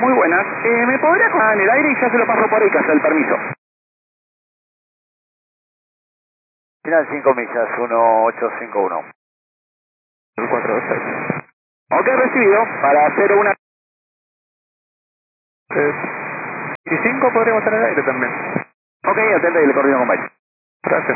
Muy buenas. ¿Me podría acordar en el aire y ya se lo paso por ahí, casa el permiso? Final 5 millas, 1851. 426. Ok, recibido. Para hacer una... 25 podríamos tener aire también. Ok, atenta y le coordino con Mike. Gracias.